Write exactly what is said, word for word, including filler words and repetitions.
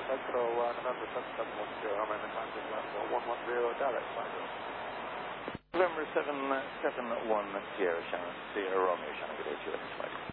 Central uh, November seven seven one zero, I'm in the contact level one one zero, direct flight. November seven seven one zero, Shannon, Sierra Romeo, Shannon, good day to you, flight.